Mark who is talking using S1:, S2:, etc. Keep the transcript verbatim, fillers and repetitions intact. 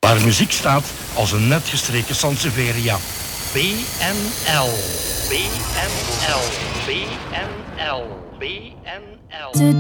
S1: waar muziek staat als een net gestreken Sansevieria. B N L, B N L, B N L, B N L.